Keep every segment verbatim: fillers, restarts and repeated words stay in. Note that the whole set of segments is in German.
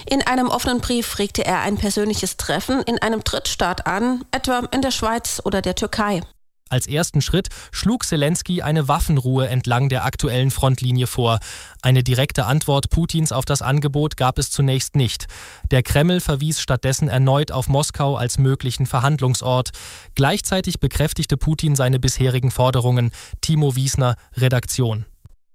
In einem offenen Brief regte er ein persönliches Treffen in einem Drittstaat an, etwa in der Schweiz oder der Türkei. Als ersten Schritt schlug Selenskyj eine Waffenruhe entlang der aktuellen Frontlinie vor. Eine direkte Antwort Putins auf das Angebot gab es zunächst nicht. Der Kreml verwies stattdessen erneut auf Moskau als möglichen Verhandlungsort. Gleichzeitig bekräftigte Putin seine bisherigen Forderungen. Timo Wiesner, Redaktion.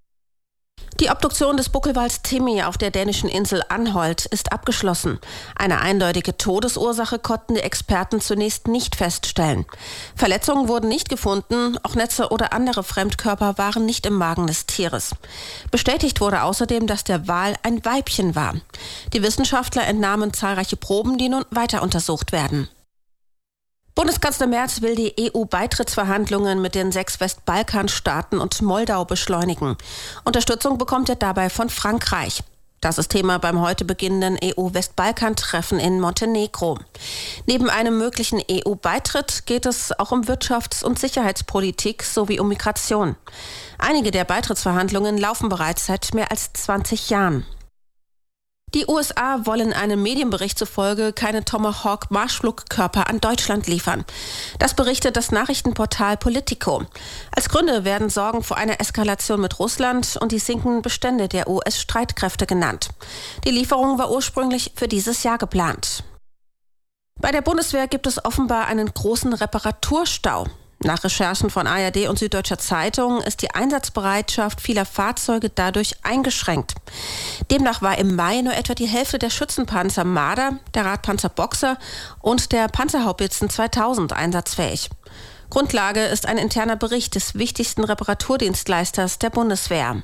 Die Obduktion des Buckelwals Timmy auf der dänischen Insel Anholt ist abgeschlossen. Eine eindeutige Todesursache konnten die Experten zunächst nicht feststellen. Verletzungen wurden nicht gefunden, auch Netze oder andere Fremdkörper waren nicht im Magen des Tieres. Bestätigt wurde außerdem, dass der Wal ein Weibchen war. Die Wissenschaftler entnahmen zahlreiche Proben, die nun weiter untersucht werden. Bundeskanzler Merz will die E U-Beitrittsverhandlungen mit den sechs Westbalkanstaaten und Moldau beschleunigen. Unterstützung bekommt er dabei von Frankreich. Das ist Thema beim heute beginnenden E U-Westbalkan-Treffen in Montenegro. Neben einem möglichen E U-Beitritt geht es auch um Wirtschafts- und Sicherheitspolitik sowie um Migration. Einige der Beitrittsverhandlungen laufen bereits seit mehr als zwanzig Jahren. Die U S A wollen einem Medienbericht zufolge keine Tomahawk-Marschflugkörper an Deutschland liefern. Das berichtet das Nachrichtenportal Politico. Als Gründe werden Sorgen vor einer Eskalation mit Russland und die sinkenden Bestände der U S-Streitkräfte genannt. Die Lieferung war ursprünglich für dieses Jahr geplant. Bei der Bundeswehr gibt es offenbar einen großen Reparaturstau. Nach Recherchen von A R D und Süddeutscher Zeitung ist die Einsatzbereitschaft vieler Fahrzeuge dadurch eingeschränkt. Demnach war im Mai nur etwa die Hälfte der Schützenpanzer Marder, der Radpanzer Boxer und der Panzerhaubitzen zweitausend einsatzfähig. Grundlage ist ein interner Bericht des wichtigsten Reparaturdienstleisters der Bundeswehr.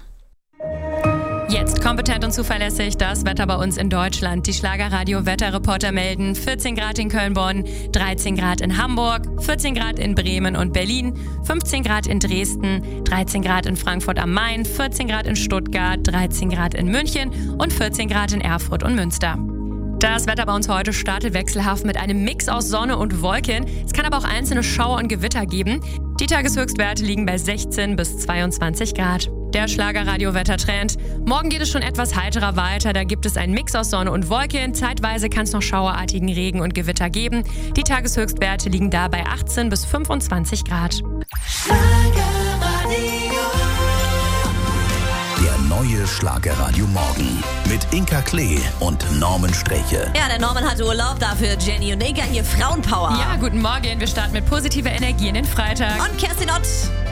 Jetzt kompetent und zuverlässig das Wetter bei uns in Deutschland. Die Schlagerradio-Wetterreporter melden vierzehn Grad in Köln-Bonn, dreizehn Grad in Hamburg, vierzehn Grad in Bremen und Berlin, fünfzehn Grad in Dresden, dreizehn Grad in Frankfurt am Main, vierzehn Grad in Stuttgart, dreizehn Grad in München und vierzehn Grad in Erfurt und Münster. Das Wetter bei uns heute startet wechselhaft mit einem Mix aus Sonne und Wolken. Es kann aber auch einzelne Schauer und Gewitter geben. Die Tageshöchstwerte liegen bei sechzehn bis zweiundzwanzig Grad. Der Schlagerradio-Wettertrend. Morgen geht es schon etwas heiterer weiter. Da gibt es einen Mix aus Sonne und Wolken. Zeitweise kann es noch schauerartigen Regen und Gewitter geben. Die Tageshöchstwerte liegen da bei achtzehn bis fünfundzwanzig Grad. Der neue Schlagerradio Morgen mit Inka Klee und Norman Sträche. Ja, der Norman hat Urlaub, dafür Jenny und Inka hier Frauenpower. Ja, guten Morgen. Wir starten mit positiver Energie in den Freitag. Und Kerstin Ott.